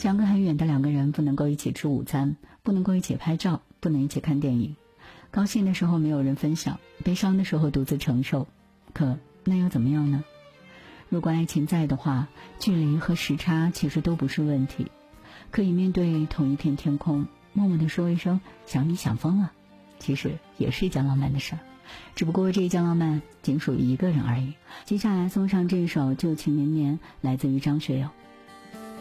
相隔很远的两个人不能够一起吃午餐，不能够一起拍照，不能一起看电影。高兴的时候没有人分享，悲伤的时候独自承受。可那又怎么样呢？如果爱情在的话，距离和时差其实都不是问题，可以面对同一片天空，默默地说一声想你想疯了，其实也是一件浪漫的事儿，只不过这一件浪漫仅属于一个人而已。接下来送上这首旧情绵绵，来自于张学友。